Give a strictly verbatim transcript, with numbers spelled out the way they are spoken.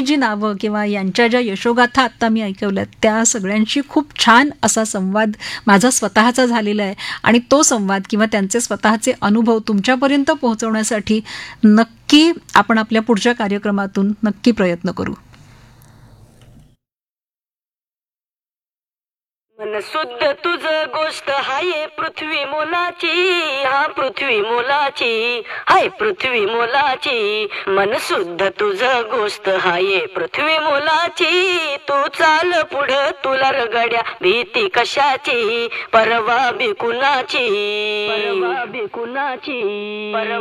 जी नावं किंवा यांच्या ज्या यशोगाथा आत्ता मी ऐकवल्यात त्या सगळ्यांशी खूप छान असा संवाद माझा स्वतःचा झालेला आहे आणि तो संवाद किंवा त्यांचे स्वतःचे अनुभव तुमच्यापर्यंत पोहोचवण्यासाठी नक्की आपण आपल्या पुढच्या कार्यक्रमातून नक्की प्रयत्न करू. मन शुद्ध तुझ गोष्ट हाय पृथ्वी मोलाची, हा पृथ्वी मोलाची, हाय पृथ्वी मोलाची. मन शुद्ध तुझ गोष्ट हाय पृथ्वी मोलाची. तू चाल पुढं तुला रगड्या भीती कशाची, परवा बिकुनाची, परवा बिकुनाची, परवा